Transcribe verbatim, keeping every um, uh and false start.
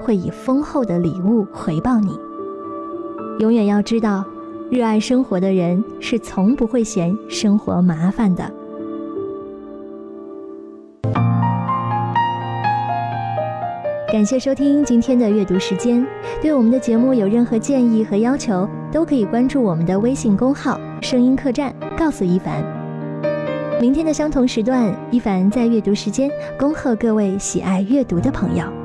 会以丰厚的礼物回报你。永远要知道，热爱生活的人是从不会嫌生活麻烦的。感谢收听今天的阅读时间，对我们的节目有任何建议和要求，都可以关注我们的微信公号声音客栈，告诉一凡。明天的相同时段，一凡在阅读时间恭贺各位喜爱阅读的朋友。